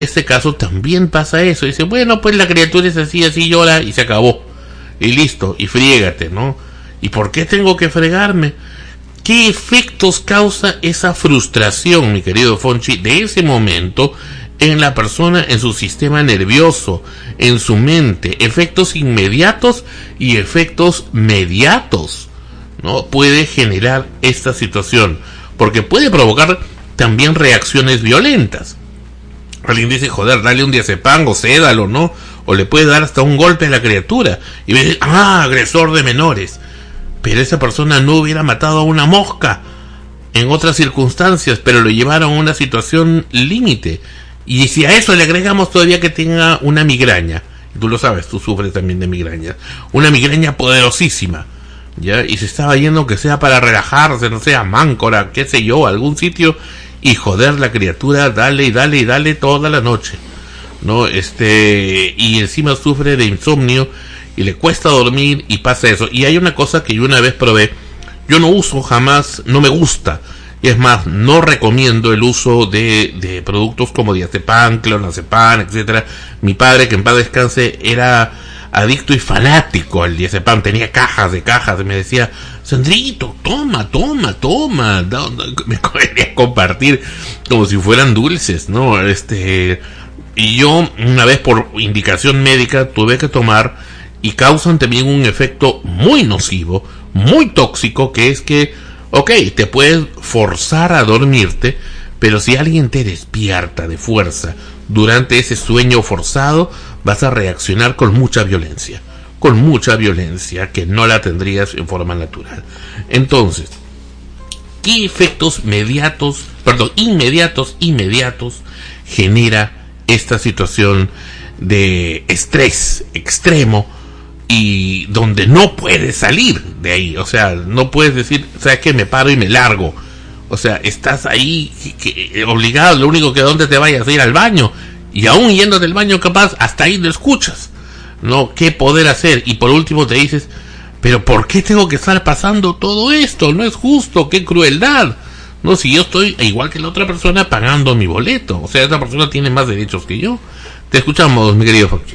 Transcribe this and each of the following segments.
este caso también pasa eso. Dice, bueno, pues la criatura es así, así llora y se acabó. Y listo, y friégate, ¿no? ¿Y por qué tengo que fregarme? ¿Qué efectos causa esa frustración, mi querido Fonchi, de ese momento en la persona, en su sistema nervioso, en su mente? Efectos inmediatos y efectos mediatos, ¿no? Puede generar esta situación, porque puede provocar también reacciones violentas. Alguien dice, joder, dale un diazepam o cédalo, ¿no? O le puede dar hasta un golpe a la criatura y ve, agresor de menores. Pero esa persona no hubiera matado a una mosca en otras circunstancias, pero lo llevaron a una situación límite. Y si a eso le agregamos todavía que tenga una migraña, tú lo sabes, tú sufres también de migrañas, una migraña poderosísima, ¿ya? Y se estaba yendo que sea para relajarse, no sé, a Máncora, qué sé yo, a algún sitio, y joder, la criatura, dale y dale y dale toda la noche, ¿no? Y encima sufre de insomnio y le cuesta dormir y pasa eso. Y hay una cosa que yo una vez probé, yo no uso jamás, no me gusta, y es más, no recomiendo el uso de productos como diazepam, clonazepam, etcétera. Mi padre, que en paz descanse, era adicto y fanático al diazepam, tenía cajas, y me decía, Sandrito, toma, me quería compartir como si fueran dulces, ¿no? Y yo una vez por indicación médica tuve que tomar, y causan también un efecto muy nocivo, muy tóxico, que es que, ok, te puedes forzar a dormirte, pero si alguien te despierta de fuerza durante ese sueño forzado, vas a reaccionar con mucha violencia que no la tendrías en forma natural. Entonces, ¿qué efectos inmediatos genera esta situación de estrés extremo y donde no puedes salir de ahí? O sea, no puedes decir, ¿sabes qué? Me paro y me largo. O sea, estás ahí obligado, lo único que donde te vayas a ir al baño, y aún yendo del baño capaz, hasta ahí lo escuchas, ¿no? ¿Qué poder hacer? Y por último te dices, pero ¿por qué tengo que estar pasando todo esto? No es justo, qué crueldad. No, si yo estoy igual que la otra persona pagando mi boleto, o sea, esa persona tiene más derechos que yo. Te escuchamos, mi querido Fonchi.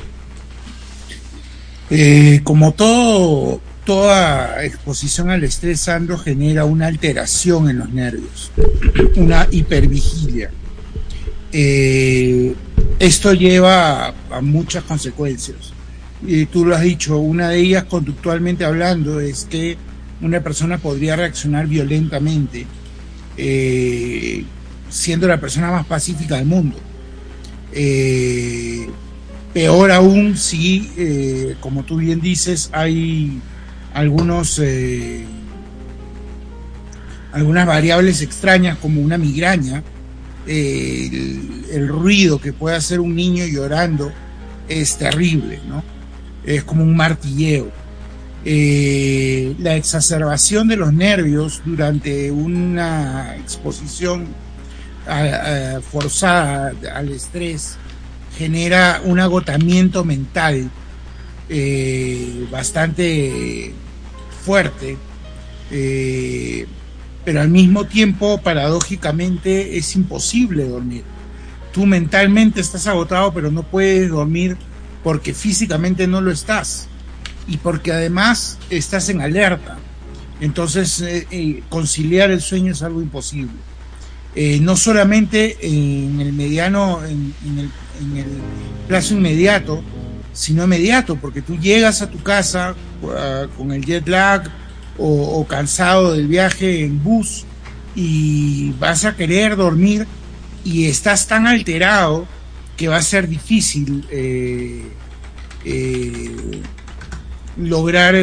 Como toda exposición al estrés, Sandro, genera una alteración en los nervios, una hipervigilia. Esto lleva a muchas consecuencias. Tú lo has dicho, una de ellas, conductualmente hablando, es que una persona podría reaccionar violentamente, siendo la persona más pacífica del mundo. Peor aún si, como tú bien dices, hay algunas variables extrañas como una migraña. El ruido que puede hacer un niño llorando es terrible, ¿no? Es como un martilleo. La exacerbación de los nervios durante una exposición forzada al estrés genera un agotamiento mental bastante fuerte, pero al mismo tiempo, paradójicamente, es imposible dormir. Tú mentalmente estás agotado, pero no puedes dormir porque físicamente no lo estás, y porque además estás en alerta. Entonces, conciliar el sueño es algo imposible. No solamente en el mediano, en el plazo inmediato, sino inmediato, porque tú llegas a tu casa con el jet lag o cansado del viaje en bus, y vas a querer dormir y estás tan alterado que va a ser difícil lograr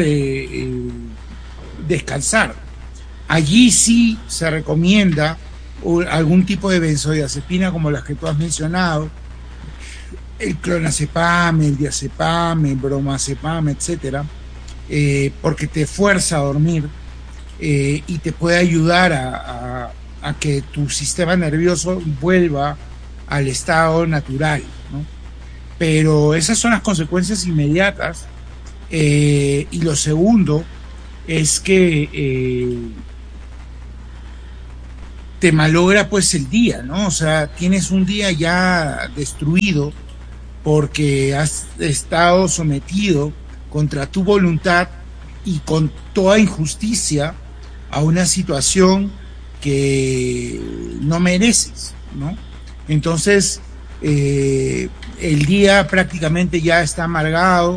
descansar. Allí sí se recomienda algún tipo de benzodiazepina como las que tú has mencionado, el clonazepam, el diazepam, el bromazepam, etcétera, porque te fuerza a dormir y te puede ayudar a que tu sistema nervioso vuelva al estado natural, ¿no? Pero esas son las consecuencias inmediatas. Y lo segundo es que te malogra pues el día, ¿no? O sea, tienes un día ya destruido porque has estado sometido contra tu voluntad y con toda injusticia a una situación que no mereces, ¿no? Entonces, el día prácticamente ya está amargado,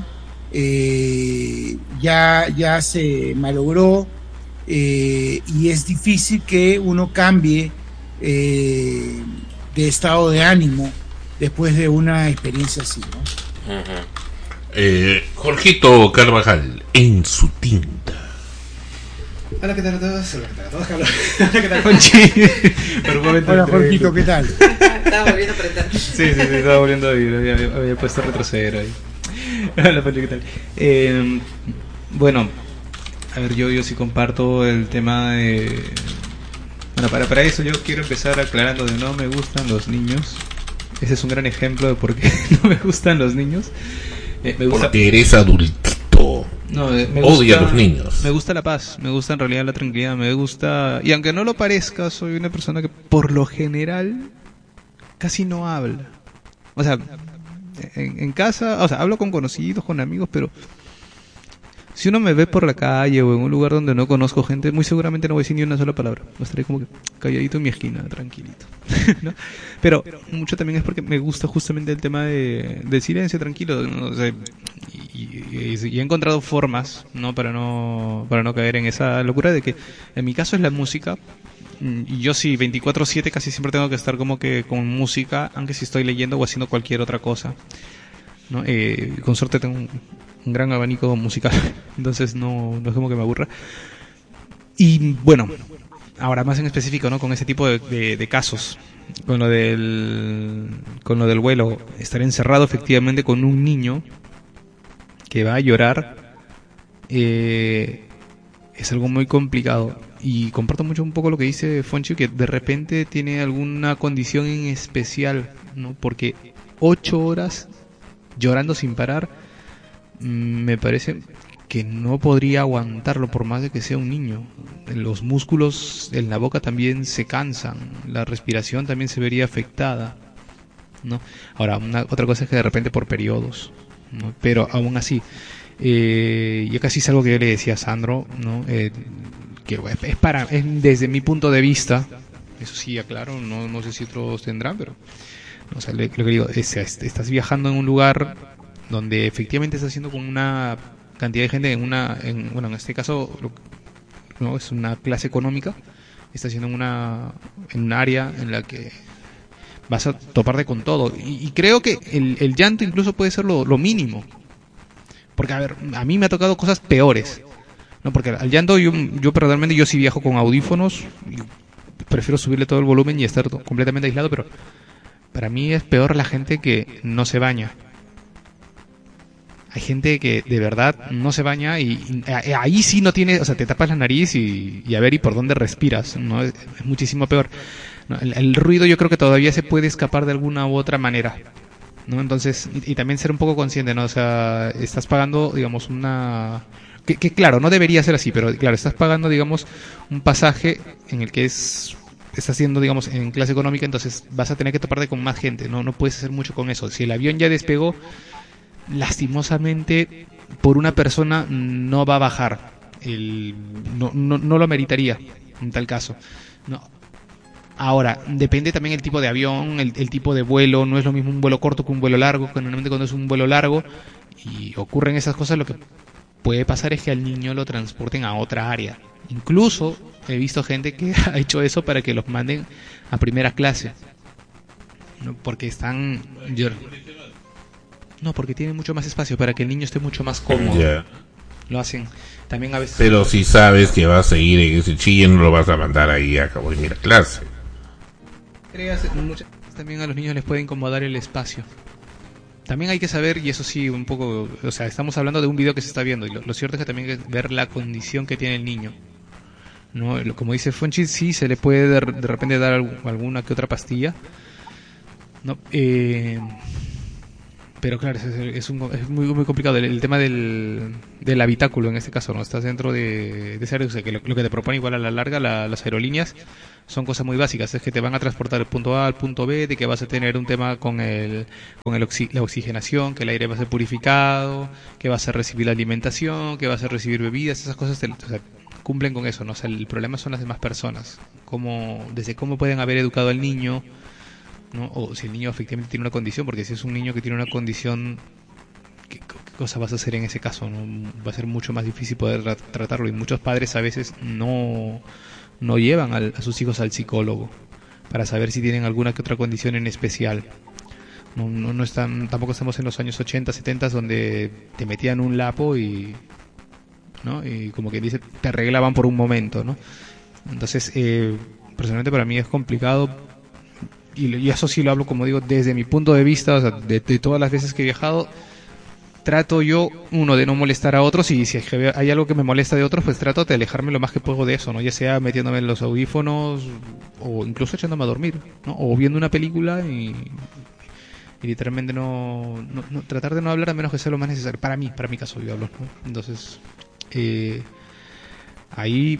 ya se malogró, y es difícil que uno cambie de estado de ánimo después de una experiencia así, ¿no? Jorgito Carvajal, en su tinta. Hola, ¿qué tal a todos? Hola, ¿qué tal a todos? Hola, ¿qué tal, Conchi? Hola, Jorgito, ¿qué tal? Estaba volviendo a aprender. Sí, estaba volviendo a ir. Había puesto retroceder ahí. Hola, Conchi, ¿qué tal? Bueno, a ver, yo sí comparto el tema de... Bueno, para eso yo quiero empezar aclarando de no me gustan los niños. Ese es un gran ejemplo de por qué no me gustan los niños. Me gusta... Porque eres adultito. No, me odia gusta, a los niños. Me gusta la paz, me gusta en realidad la tranquilidad, me gusta... Y aunque no lo parezca, soy una persona que por lo general casi no habla. O sea, en casa, o sea, hablo con conocidos, con amigos, pero... Si uno me ve por la calle o en un lugar donde no conozco gente, muy seguramente no voy a decir ni una sola palabra. Estaré como que calladito en mi esquina, tranquilito. ¿No? Pero mucho también es porque me gusta justamente el tema del silencio tranquilo. ¿No? O sea, y he encontrado formas, ¿no? Para no caer en esa locura de que en mi caso es la música. Y yo sí, 24/7 casi siempre tengo que estar como que con música, aunque si estoy leyendo o haciendo cualquier otra cosa, ¿no? Con suerte tengo un gran abanico musical, entonces no es como que me aburra. Y bueno, ahora más en específico, ¿no? Con ese tipo de casos, con lo del vuelo, estar encerrado efectivamente con un niño que va a llorar, es algo muy complicado. Y comparto mucho un poco lo que dice Fonchi, que de repente tiene alguna condición en especial, ¿no? Porque 8 horas llorando sin parar, me parece que no podría aguantarlo por más de que sea un niño. Los músculos en la boca también se cansan, la respiración también se vería afectada, ¿no? Ahora, otra cosa es que de repente por periodos, ¿no? Pero aún así, yo casi es algo que yo le decía a Sandro, ¿no? Que es desde mi punto de vista, eso sí aclaro, no sé si otros tendrán, pero o sea, lo que digo es, estás viajando en un lugar donde efectivamente estás haciendo con una cantidad de gente en este caso no es una clase económica, estás haciendo en un área en la que vas a toparte con todo, y creo que el llanto incluso puede ser lo mínimo, porque a ver, a mí me ha tocado cosas peores, no, porque al llanto yo personalmente yo sí viajo con audífonos y prefiero subirle todo el volumen y estar completamente aislado, pero para mí es peor la gente que no se baña. Hay gente que de verdad no se baña y ahí sí no tiene, o sea, te tapas la nariz y a ver y por dónde respiras, ¿no? Es muchísimo peor, ¿no? El ruido yo creo que todavía se puede escapar de alguna u otra manera, ¿no? Entonces, y también ser un poco consciente, ¿no? O sea, estás pagando, digamos, que claro, no debería ser así, pero claro, estás pagando, digamos, un pasaje en el que estás yendo, digamos, en clase económica, entonces vas a tener que toparte con más gente, no puedes hacer mucho con eso. Si el avión ya despegó, lastimosamente por una persona no va a bajar, no lo meritaría en tal caso, no. Ahora, depende también el tipo de avión, el tipo de vuelo, no es lo mismo un vuelo corto que un vuelo largo, generalmente cuando es un vuelo largo y ocurren esas cosas, lo que puede pasar es que al niño lo transporten a otra área. Incluso he visto gente que ha hecho eso para que los manden a primera clase, ¿no? Porque están... No, porque tienen mucho más espacio para que el niño esté mucho más cómodo. Yeah. Lo hacen también a veces. Pero si sabes que vas a seguir en ese chille, no lo vas a mandar ahí a cabo de mira clase. También a los niños les puede incomodar el espacio. También hay que saber, y eso sí, un poco, o sea, estamos hablando de un video que se está viendo, y lo cierto es que también hay que ver la condición que tiene el niño, ¿no? Como dice Fonchi, sí se le puede de repente dar alguna que otra pastilla, ¿no? Pero Pero claro, es muy, muy complicado. El tema del habitáculo, en este caso, ¿no? Estás dentro de ese área, o sea, que lo que te propone igual a la larga las aerolíneas son cosas muy básicas. Es que te van a transportar del punto A al punto B, de que vas a tener un tema con la oxigenación, que el aire va a ser purificado, que vas a recibir la alimentación, que vas a recibir bebidas, esas cosas o sea, cumplen con eso, ¿no? O sea, el problema son las demás personas. Desde cómo pueden haber educado al niño, ¿no? O si el niño efectivamente tiene una condición, porque si es un niño que tiene una condición, ¿qué cosa vas a hacer en ese caso? ¿No? Va a ser mucho más difícil poder tratarlo, y muchos padres a veces no llevan a sus hijos al psicólogo para saber si tienen alguna que otra condición en especial. Tampoco estamos en los años 80, 70 donde te metían un lapo y como que dice, te arreglaban por un momento, ¿no? Entonces, personalmente para mí es complicado. Y eso sí lo hablo, como digo, desde mi punto de vista, o sea, de todas las veces que he viajado, trato yo, de no molestar a otros, y si hay algo que me molesta de otros, pues trato de alejarme lo más que puedo de eso, ¿no? Ya sea metiéndome en los audífonos, o incluso echándome a dormir, ¿no? O viendo una película y literalmente tratar de no hablar a menos que sea lo más necesario. Para mi caso yo hablo, ¿no? Entonces, ahí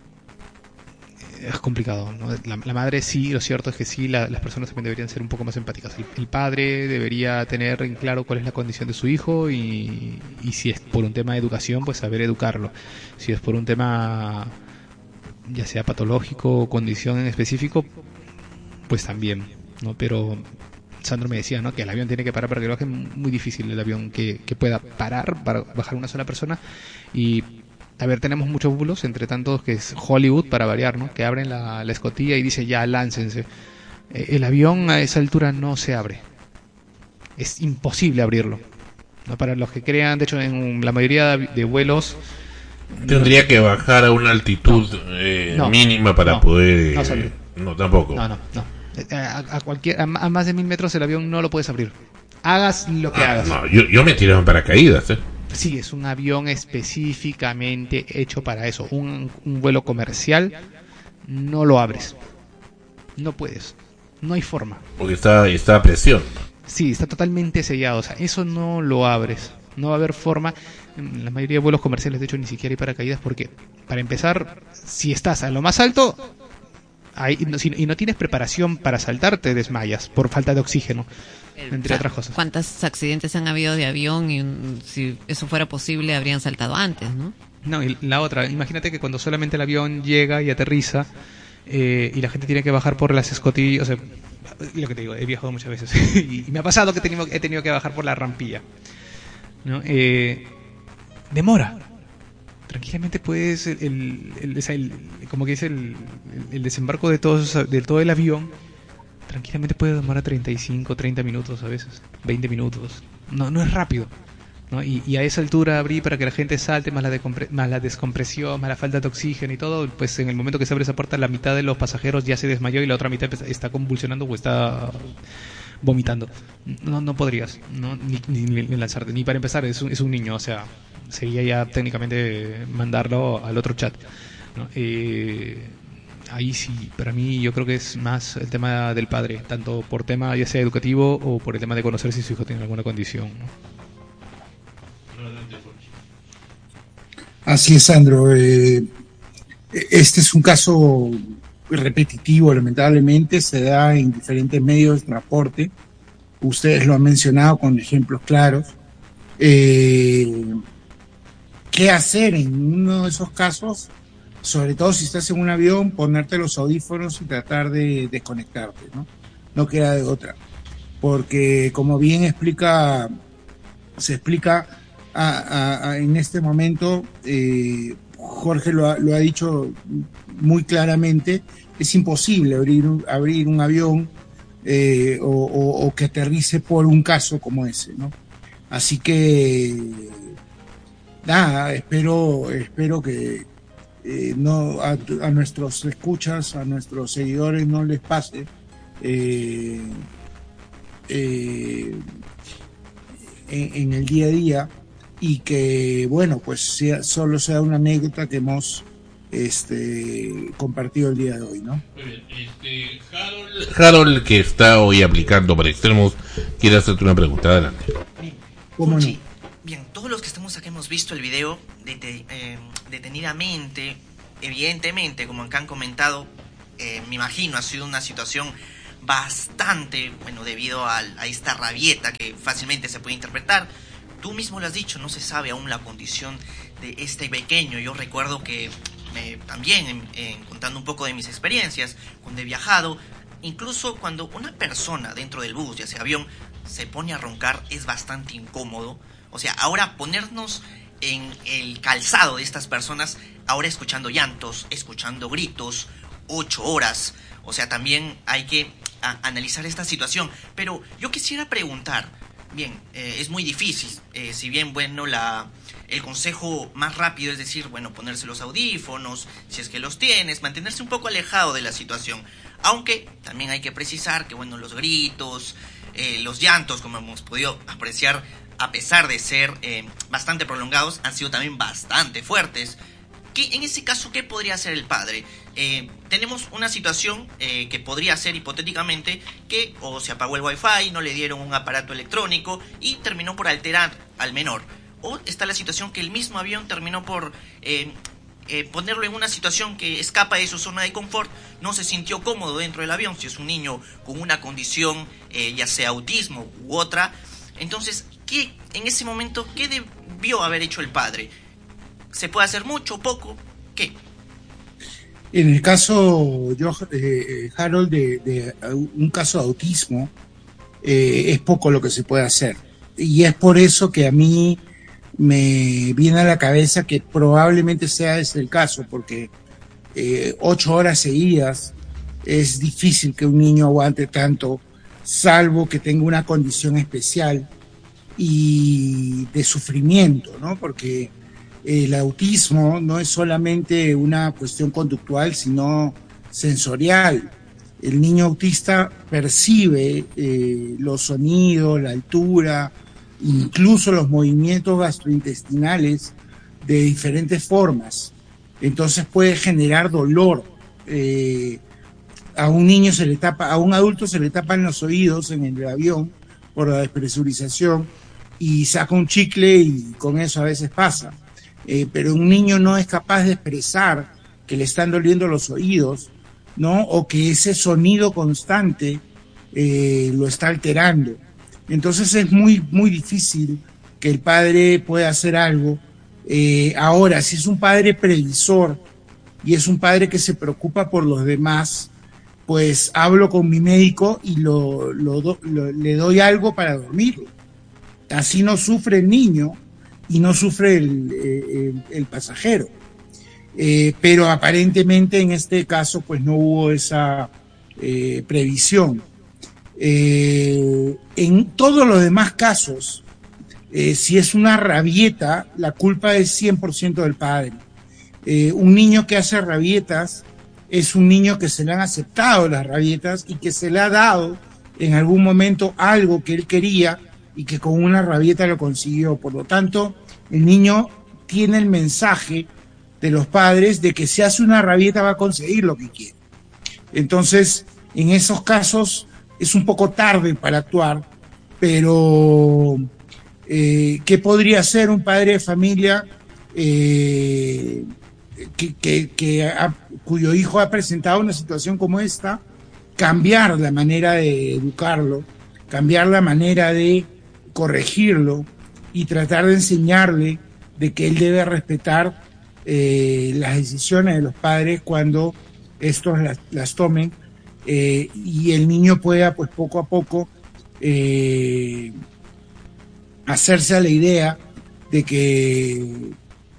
es complicado, ¿no? La madre sí, lo cierto es que sí, las personas también deberían ser un poco más empáticas. El padre debería tener en claro cuál es la condición de su hijo, y si es por un tema de educación, pues saber educarlo. Si es por un tema ya sea patológico o condición en específico, pues también, ¿no? Pero Sandro me decía, ¿no?, que el avión tiene que parar para que lo baje. Muy difícil el avión que pueda parar para bajar una sola persona. Y a ver, tenemos muchos bulos, entre tantos que es Hollywood, para variar, ¿no? Que abren la escotilla y dice, ya, láncense. El avión a esa altura no se abre. Es imposible abrirlo, ¿no? Para los que crean, de hecho, en la mayoría de vuelos... Tendría que bajar a una altitud mínima para poder... No, tampoco. No. A más de 1000 metros el avión no lo puedes abrir. Hagas lo que hagas. No, yo me tiré en paracaídas, Sí, es un avión específicamente hecho para eso. Un vuelo comercial no lo abres. No puedes. No hay forma. Porque está a presión. Sí, está totalmente sellado. O sea, eso no lo abres. No va a haber forma. En la mayoría de vuelos comerciales, de hecho, ni siquiera hay paracaídas, porque, para empezar, si estás a lo más alto y no tienes preparación para saltar, te desmayas por falta de oxígeno. Entre otras cosas. ¿Cuántos accidentes han habido de avión? Y si eso fuera posible, habrían saltado antes, ¿no? No, y la otra, imagínate que cuando solamente el avión llega y aterriza, y la gente tiene que bajar por las escotillas, o sea, lo que te digo, he viajado muchas veces, y me ha pasado que he tenido que bajar por la rampilla, ¿no? Demora. Tranquilamente puedes, como que es el desembarco de todo el avión, tranquilamente puede demorar 35, 30 minutos a veces, 20 minutos. No es rápido, ¿no? Y a esa altura abrir para que la gente salte, más la descompresión, más la falta de oxígeno y todo, pues en el momento que se abre esa puerta, la mitad de los pasajeros ya se desmayó y la otra mitad está convulsionando o está vomitando. No podrías, ¿no? Ni lanzarte, ni para empezar, es un niño, o sea, sería ya técnicamente mandarlo al otro chat, ¿no? Ahí sí, para mí yo creo que es más el tema del padre, tanto por tema ya sea educativo o por el tema de conocer si su hijo tiene alguna condición, ¿no? Así es, Sandro. Este es un caso repetitivo, lamentablemente, se da en diferentes medios de transporte. Ustedes lo han mencionado con ejemplos claros. ¿Qué hacer en uno de esos casos? Sobre todo si estás en un avión, ponerte los audífonos y tratar de desconectarte, ¿no? No queda de otra. Porque, como bien se explica en este momento, Jorge lo ha dicho muy claramente, es imposible abrir un avión o que aterrice por un caso como ese, ¿no? Así que, nada, espero que a nuestros escuchas, a nuestros seguidores no les pase en el día a día, y que, bueno, pues solo sea una anécdota que hemos compartido el día de hoy, ¿no? Muy bien, Harold, que está hoy aplicando para extremos, quiere hacerte una pregunta. Adelante. ¿Cómo no? Fuchi, bien, todos los que estamos acá hemos visto el video detenidamente, evidentemente, como acá han comentado, me imagino ha sido una situación bastante, bueno, debido a esta rabieta que fácilmente se puede interpretar. Tú mismo lo has dicho, no se sabe aún la condición de este pequeño. Yo recuerdo que también, contando un poco de mis experiencias, cuando he viajado, incluso cuando una persona dentro del bus, ya sea avión, se pone a roncar, es bastante incómodo. O sea, ahora ponernos en el calzado de estas personas, ahora escuchando llantos, escuchando gritos, 8 horas. O sea, también hay que analizar esta situación. Pero yo quisiera preguntar, bien, es muy difícil, si bien, bueno, el consejo más rápido es decir, bueno, ponerse los audífonos, si es que los tienes, mantenerse un poco alejado de la situación. Aunque también hay que precisar que, bueno, los gritos, los llantos, como hemos podido apreciar, a pesar de ser bastante prolongados, han sido también bastante fuertes. En ese caso, ¿qué podría hacer el padre? Tenemos una situación que podría ser hipotéticamente que o se apagó el wifi, no le dieron un aparato electrónico y terminó por alterar al menor. O está la situación que el mismo avión terminó por ponerlo en una situación que escapa de su zona de confort, no se sintió cómodo dentro del avión, si es un niño con una condición, ya sea autismo u otra. Entonces, en ese momento, ¿qué debió haber hecho el padre? ¿Se puede hacer mucho, poco? ¿Qué? En el caso, Harold, de un caso de autismo, es poco lo que se puede hacer. Y es por eso que a mí me viene a la cabeza que probablemente sea ese el caso, porque 8 horas seguidas es difícil que un niño aguante tanto, salvo que tenga una condición especial y de sufrimiento, ¿no? Porque el autismo no es solamente una cuestión conductual, sino sensorial. El niño autista percibe los sonidos, la altura, incluso los movimientos gastrointestinales de diferentes formas. Entonces puede generar dolor. A un niño a un adulto se le tapan los oídos en el avión por la despresurización y saca un chicle y con eso a veces pasa. Pero un niño no es capaz de expresar que le están doliendo los oídos, ¿no? O que ese sonido constante lo está alterando. Entonces es muy, muy difícil que el padre pueda hacer algo. Ahora, si es un padre previsor y es un padre que se preocupa por los demás, pues hablo con mi médico y le doy algo para dormirlo. Así no sufre el niño y no sufre el pasajero. Pero aparentemente en este caso pues no hubo esa previsión. En todos los demás casos, si es una rabieta, la culpa es 100% del padre. Un niño que hace rabietas es un niño que se le han aceptado las rabietas y que se le ha dado en algún momento algo que él quería y que con una rabieta lo consiguió. Por lo tanto, el niño tiene el mensaje de los padres de que si hace una rabieta va a conseguir lo que quiere. Entonces, en esos casos es un poco tarde para actuar, pero ¿qué podría hacer un padre de familia cuyo hijo ha presentado una situación como esta? Cambiar la manera de educarlo, cambiar la manera de corregirlo y tratar de enseñarle de que él debe respetar las decisiones de los padres cuando estos las tomen, y el niño pueda pues poco a poco hacerse a la idea de que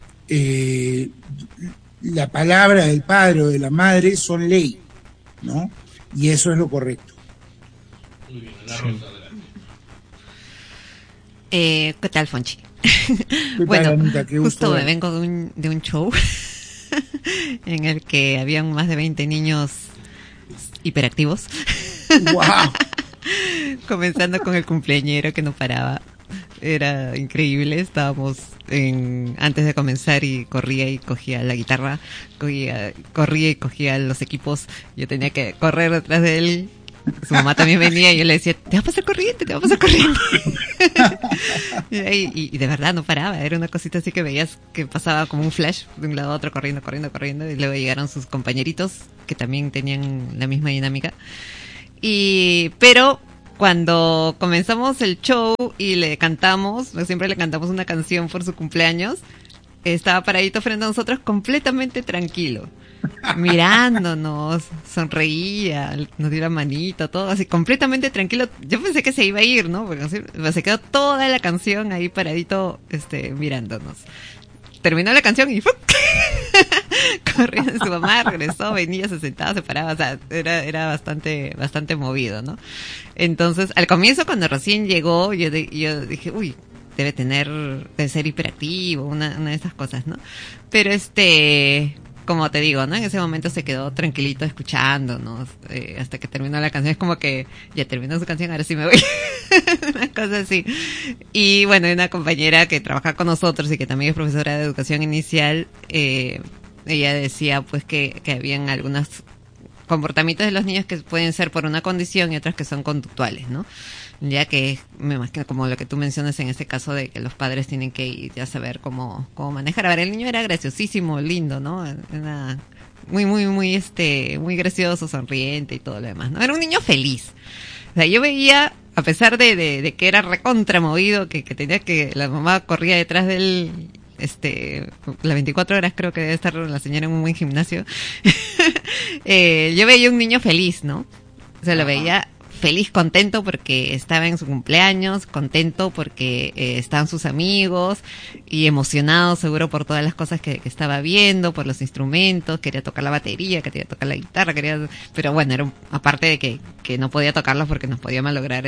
la palabra del padre o de la madre son ley, ¿no? Y eso es lo correcto. Muy bien, la Rosa, adelante. ¿Qué tal, Fonchi? Bueno, Anita, justo me vengo de un show en el que habían más de 20 niños hiperactivos. ¡Wow! Comenzando con el cumpleañero que no paraba. Era increíble. Estábamos antes de comenzar y corría y cogía la guitarra, corría y cogía los equipos. Yo tenía que correr detrás de él. Su mamá también venía y yo le decía, te va a pasar corriente. Y de verdad no paraba, era una cosita así que veías que pasaba como un flash de un lado a otro, corriendo, y luego llegaron sus compañeritos que también tenían la misma dinámica. Pero cuando comenzamos el show y siempre le cantamos una canción por su cumpleaños, estaba paradito frente a nosotros completamente tranquilo, mirándonos, sonreía, nos dio la manito, todo así, completamente tranquilo. Yo pensé que se iba a ir, ¿no? Porque se quedó toda la canción ahí paradito, mirándonos. Terminó la canción y ¡fup! Corrió de su mamá, regresó, venía, se sentaba, se paraba, o sea, era bastante movido, ¿no? Entonces, al comienzo, cuando recién llegó, yo dije, uy, debe ser hiperactivo, una de esas cosas, ¿no? Pero como te digo, ¿no? En ese momento se quedó tranquilito escuchándonos, hasta que terminó la canción. Es como que ya terminó su canción, ahora sí me voy. Una cosa así. Y bueno, una compañera que trabaja con nosotros y que también es profesora de educación inicial, ella decía pues que habían algunos comportamientos de los niños que pueden ser por una condición y otros que son conductuales, ¿no? Ya que me imagino como lo que tú mencionas en este caso de que los padres tienen que ir ya saber cómo manejar. A ver, el niño era graciosísimo, lindo, ¿no? Era muy gracioso, sonriente y todo lo demás, ¿no? Era un niño feliz. O sea, yo veía, a pesar de que era recontramovido, que tenía que, la mamá corría detrás de él, las 24 horas creo que debe estar la señora en un buen gimnasio. Yo veía un niño feliz, ¿no? O sea, lo veía feliz, contento porque estaba en su cumpleaños, contento porque estaban sus amigos y emocionado seguro por todas las cosas que estaba viendo, por los instrumentos, quería tocar la batería, quería tocar la guitarra, pero bueno, aparte de que no podía tocarlos porque nos podía malograr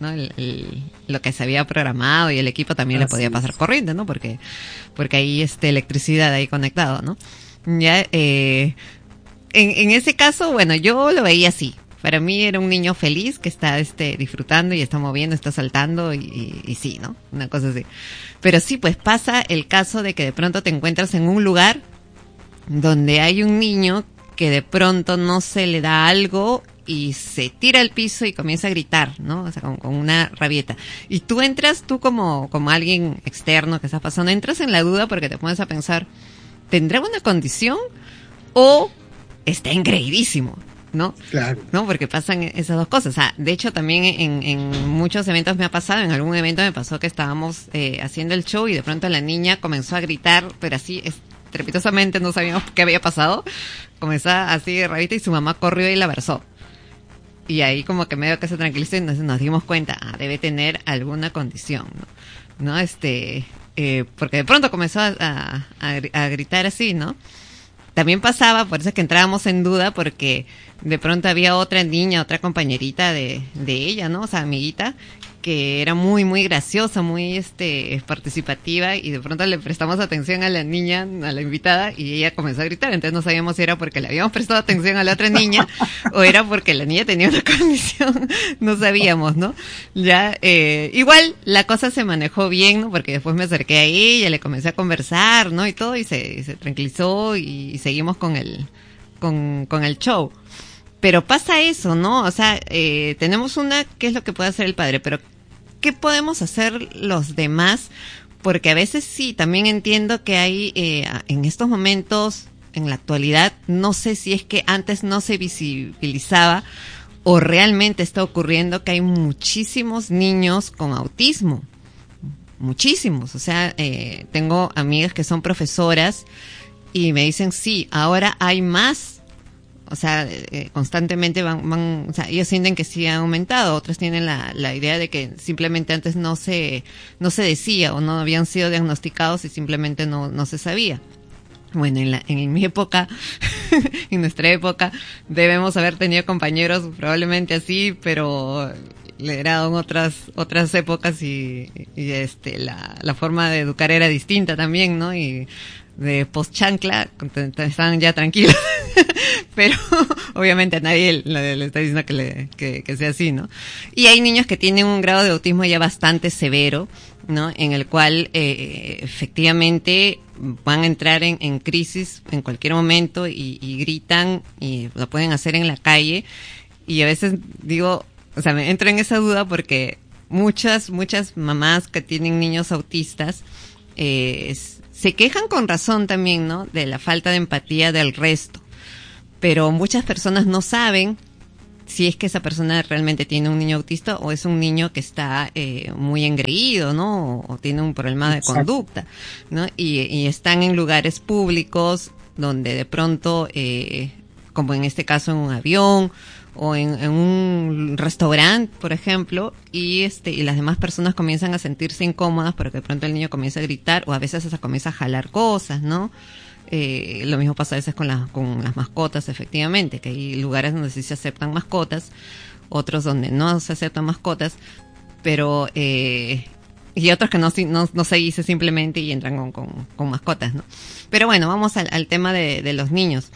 lo que se había programado, y el equipo también le podía pasar corriente, ¿no? Porque hay electricidad ahí conectado, ¿no? Ya, en ese caso, bueno, yo lo veía así. Para mí era un niño feliz que está disfrutando y está moviendo, está saltando y sí, ¿no? Una cosa así. Pero sí, pues pasa el caso de que de pronto te encuentras en un lugar donde hay un niño que de pronto no se le da algo y se tira al piso y comienza a gritar, ¿no? O sea, con una rabieta. Y tú como alguien externo que está pasando, entras en la duda porque te pones a pensar, ¿tendrá una condición o está engreidísimo? ¿No? Claro. ¿No? Porque pasan esas dos cosas. O sea, de hecho, también en muchos eventos me ha pasado. En algún evento me pasó que estábamos haciendo el show y de pronto la niña comenzó a gritar, pero así estrepitosamente, no sabíamos qué había pasado. Comenzó así de rabita y su mamá corrió y la abrazó. Y ahí como que medio que se tranquilizó y nos dimos cuenta, debe tener alguna condición, ¿no? Porque de pronto comenzó a gritar así, ¿no? También pasaba, por eso es que entrábamos en duda, porque de pronto había otra niña, otra compañerita de ella, ¿no? O sea, amiguita, que era muy, muy graciosa, muy participativa, y de pronto le prestamos atención a la niña, a la invitada, y ella comenzó a gritar. Entonces no sabíamos si era porque le habíamos prestado atención a la otra niña o era porque la niña tenía una condición, no sabíamos, ¿no? Ya, igual la cosa se manejó bien, ¿no? Porque después me acerqué a ella, le comencé a conversar, ¿no? Y todo, y se tranquilizó y seguimos con el show. Pero pasa eso, ¿no? O sea, tenemos ¿qué es lo que puede hacer el padre? Pero ¿qué podemos hacer los demás? Porque a veces sí, también entiendo que hay, en estos momentos, en la actualidad, no sé si es que antes no se visibilizaba o realmente está ocurriendo que hay muchísimos niños con autismo. Muchísimos. O sea, tengo amigas que son profesoras y me dicen, sí, ahora hay más. O sea, constantemente van, o sea, ellos sienten que sí ha aumentado, otros tienen la idea de que simplemente antes no se decía o no habían sido diagnosticados y simplemente no se sabía. Bueno, en mi época, en nuestra época, debemos haber tenido compañeros probablemente así, pero eran otras épocas y la forma de educar era distinta también, ¿no? Y de post-chancla estaban ya tranquilos. Pero obviamente a nadie le está diciendo que sea así, ¿no? Y hay niños que tienen un grado de autismo ya bastante severo, ¿no? En el cual efectivamente van a entrar en crisis en cualquier momento y gritan y lo pueden hacer en la calle. Y a veces digo, o sea, me entro en esa duda porque muchas mamás que tienen niños autistas se quejan con razón también, ¿no? De la falta de empatía del resto. Pero muchas personas no saben si es que esa persona realmente tiene un niño autista o es un niño que está muy engreído, ¿no? O tiene un problema de conducta, ¿no? Y están en lugares públicos donde de pronto, como en este caso en un avión o en un restaurante, por ejemplo, y las demás personas comienzan a sentirse incómodas porque de pronto el niño comienza a gritar o a veces hasta comienza a jalar cosas, ¿no? Lo mismo pasa a veces con las mascotas, efectivamente, que hay lugares donde sí se aceptan mascotas, otros donde no se aceptan mascotas, pero y otros que no se dice simplemente y entran con mascotas, ¿no? Pero bueno, vamos al tema de los niños.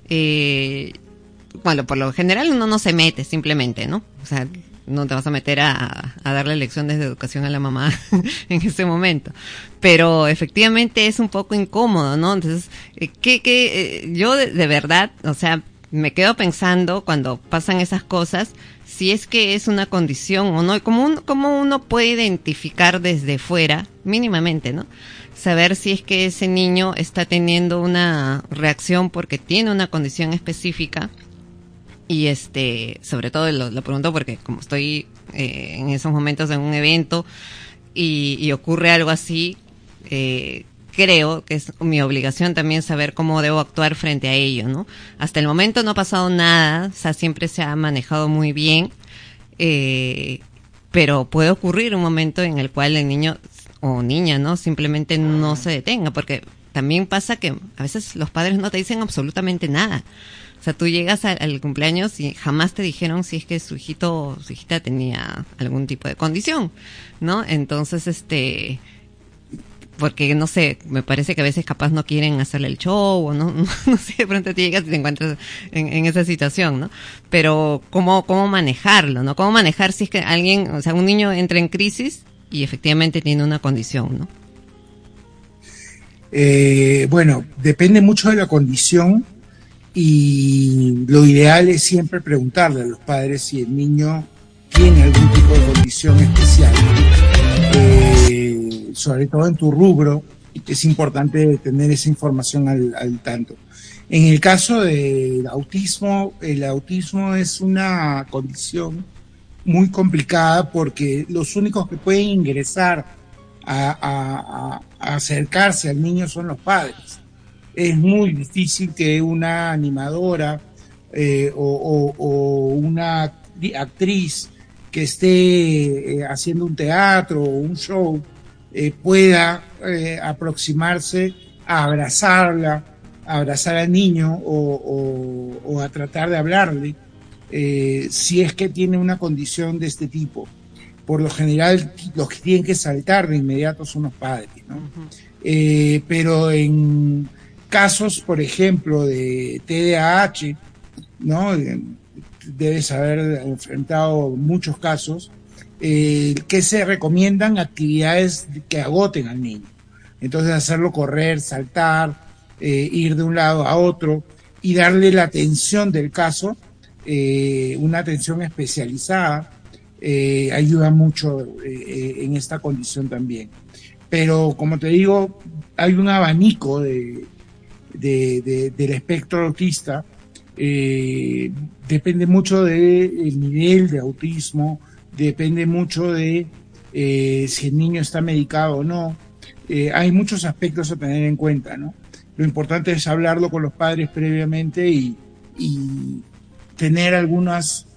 Bueno, por lo general uno no se mete simplemente, ¿no? O sea, no te vas a meter a darle lecciones de educación a la mamá en ese momento. Pero efectivamente es un poco incómodo, ¿no? Entonces, yo de verdad, o sea, me quedo pensando cuando pasan esas cosas, si es que es una condición o no, cómo uno puede identificar desde fuera, mínimamente, ¿no? Saber si es que ese niño está teniendo una reacción porque tiene una condición específica. Y sobre todo lo pregunto porque como estoy en esos momentos en un evento y ocurre algo así, creo que es mi obligación también saber cómo debo actuar frente a ello, ¿no? Hasta el momento no ha pasado nada, o sea, siempre se ha manejado muy bien, pero puede ocurrir un momento en el cual el niño o niña, ¿no? Simplemente no se detenga, porque también pasa que a veces los padres no te dicen absolutamente nada. O sea, tú llegas al cumpleaños y jamás te dijeron si es que su hijito o su hijita tenía algún tipo de condición, ¿no? Entonces, porque no sé, me parece que a veces capaz no quieren hacerle el show o no sé, de pronto te llegas y te encuentras en esa situación, ¿no? Pero cómo manejarlo, ¿no? Cómo manejar si es que alguien, o sea, un niño entra en crisis y efectivamente tiene una condición, ¿no? Bueno, depende mucho de la condición. Y lo ideal es siempre preguntarle a los padres si el niño tiene algún tipo de condición especial. Sobre todo en tu rubro, es importante tener esa información al tanto. En el caso del autismo, el autismo es una condición muy complicada porque los únicos que pueden ingresar a acercarse al niño son los padres. Es muy difícil que una animadora o una actriz que esté haciendo un teatro o un show pueda aproximarse a abrazarla, a abrazar al niño o a tratar de hablarle si es que tiene una condición de este tipo. Por lo general, los que tienen que saltar de inmediato son los padres, ¿no? Uh-huh. Pero en casos, por ejemplo, de TDAH, ¿no? Debes haber enfrentado muchos casos, que se recomiendan actividades que agoten al niño. Entonces, hacerlo correr, saltar, ir de un lado a otro y darle la atención del caso, una atención especializada, ayuda mucho en esta condición también. Pero, como te digo, hay un abanico del espectro autista. Depende mucho del nivel de autismo, depende mucho de si el niño está medicado o no. Hay muchos aspectos a tener en cuenta, ¿no? Lo importante es hablarlo con los padres previamente y tener algunos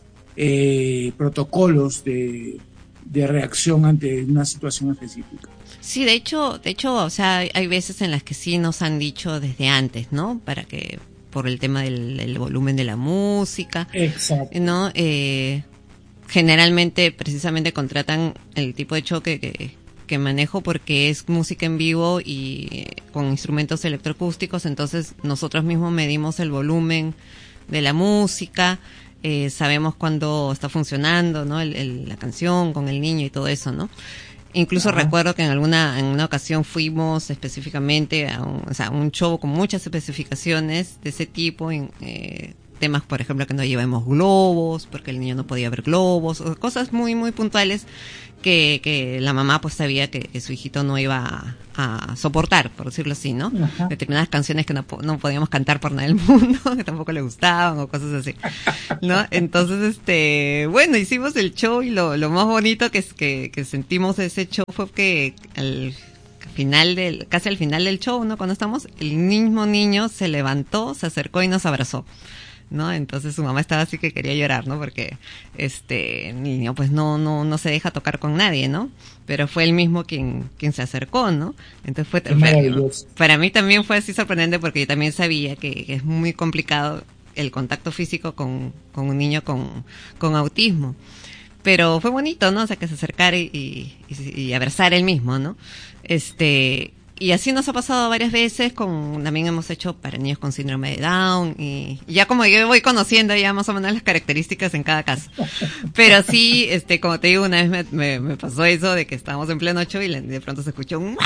protocolos de reacción ante una situación específica. Sí, de hecho, o sea, hay veces en las que sí nos han dicho desde antes, ¿no? Por el tema del volumen de la música. Exacto. ¿No? Generalmente, precisamente contratan el tipo de show que manejo porque es música en vivo y con instrumentos electroacústicos, entonces nosotros mismos medimos el volumen de la música, sabemos cuándo está funcionando, ¿no? La canción con el niño y todo eso, ¿no? Incluso recuerdo que en una ocasión fuimos específicamente a un show con muchas especificaciones de ese tipo, temas, por ejemplo, que no llevemos globos, porque el niño no podía ver globos, o cosas muy, muy puntuales que la mamá pues sabía que su hijito no iba a soportar, por decirlo así, ¿no? Ajá. Determinadas canciones que no podíamos cantar por nada del mundo, que tampoco le gustaban, o cosas así, ¿no? Entonces, bueno, hicimos el show, y lo más bonito que sentimos de ese show fue que casi al final del show, ¿no? Cuando estamos, el mismo niño se levantó, se acercó y nos abrazó, ¿no? Entonces su mamá estaba así que quería llorar, ¿no? Porque el niño pues no se deja tocar con nadie, ¿no? Pero fue él mismo quien se acercó, ¿no? Entonces fue maravilloso. para mí también fue así sorprendente, porque yo también sabía que es muy complicado el contacto físico con un niño con autismo. Pero fue bonito, ¿no? O sea, que se acercara y abrazar él mismo, ¿no? Y así nos ha pasado varias veces, también hemos hecho para niños con síndrome de Down, y ya como yo voy conociendo ya más o menos las características en cada caso. Pero sí, como te digo, una vez me pasó eso de que estábamos en pleno show y de pronto se escuchó un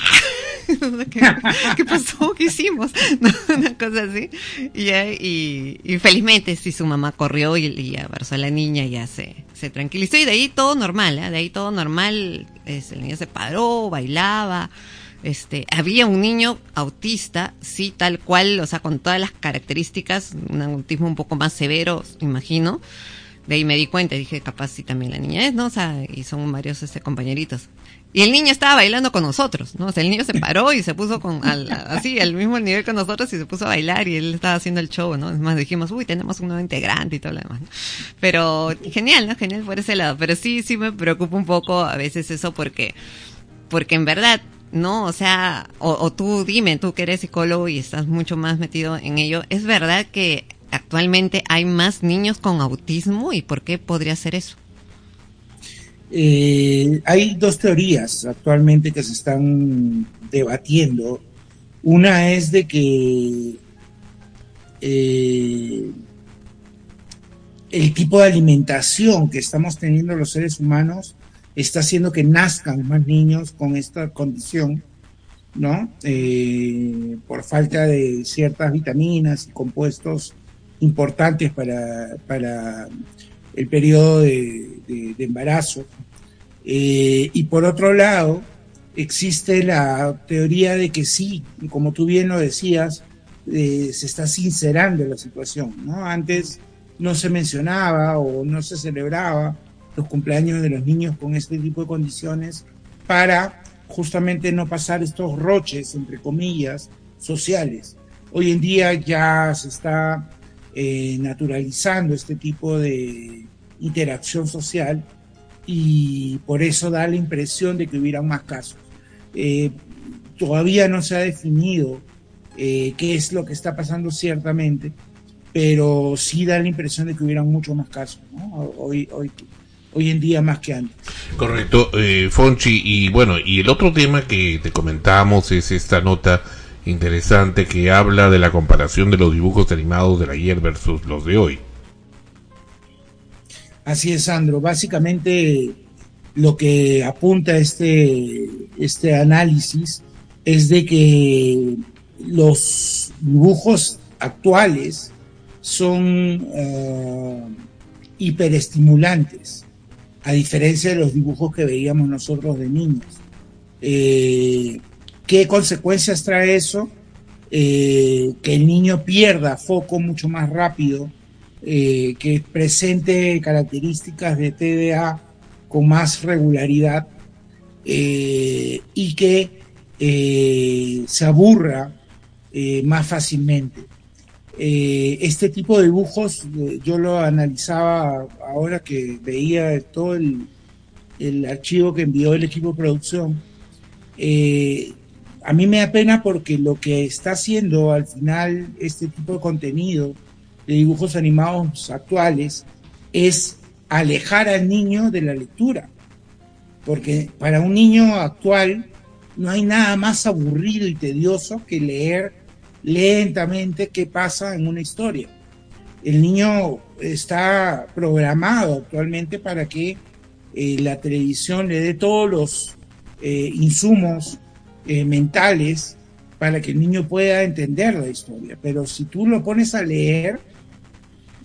¿Qué pasó? ¿Qué hicimos? Una cosa así. Y felizmente sí, su mamá corrió y abrazó a la niña y ya se tranquilizó, y de ahí todo normal, ¿eh? De ahí todo normal. El niño se paró, bailaba. Había un niño autista, sí, tal cual, o sea, con todas las características, un autismo un poco más severo, imagino. De ahí me di cuenta, dije, capaz sí también la niña es, ¿no? O sea, y son varios compañeritos. Y el niño estaba bailando con nosotros, ¿no? O sea, el niño se paró y se puso así, al mismo nivel que nosotros, y se puso a bailar, y él estaba haciendo el show, ¿no? Es más, dijimos, uy, tenemos un nuevo integrante y todo lo demás, ¿no? Pero genial, ¿no? Genial por ese lado. Pero sí me preocupa un poco a veces eso, porque en verdad, ¿no? O sea, o tú dime, tú que eres psicólogo y estás mucho más metido en ello, ¿es verdad que actualmente hay más niños con autismo? ¿Y por qué podría ser eso? Hay dos teorías actualmente que se están debatiendo. Una es de que el tipo de alimentación que estamos teniendo los seres humanos está haciendo que nazcan más niños con esta condición, ¿no? Por falta de ciertas vitaminas y compuestos importantes para el periodo de embarazo. Y por otro lado, existe la teoría de que sí, como tú bien lo decías, se está sincerando la situación, ¿no? Antes no se mencionaba o no se celebraba los cumpleaños de los niños con este tipo de condiciones para justamente no pasar estos roches, entre comillas, sociales. Hoy en día ya se está naturalizando este tipo de interacción social, y por eso da la impresión de que hubieran más casos. Todavía no se ha definido qué es lo que está pasando ciertamente, pero sí da la impresión de que hubieran muchos más casos, ¿no? Hoy en día más que antes. Correcto, Fonchi, y bueno, y el otro tema que te comentábamos es esta nota interesante que habla de la comparación de los dibujos animados del ayer versus los de hoy. Así es, Sandro. Básicamente lo que apunta este análisis es de que los dibujos actuales son hiperestimulantes, a diferencia de los dibujos que veíamos nosotros de niños. ¿Qué consecuencias trae eso? Que el niño pierda foco mucho más rápido, que presente características de TDA con más regularidad, y que se aburra más fácilmente. Este tipo de dibujos, yo lo analizaba ahora que veía todo el archivo que envió el equipo de producción. A mí me da pena, porque lo que está haciendo al final este tipo de contenido de dibujos animados actuales es alejar al niño de la lectura, porque para un niño actual no hay nada más aburrido y tedioso que leer lentamente qué pasa en una historia. El niño está programado actualmente para que la televisión le dé todos los insumos mentales para que el niño pueda entender la historia, pero si tú lo pones a leer,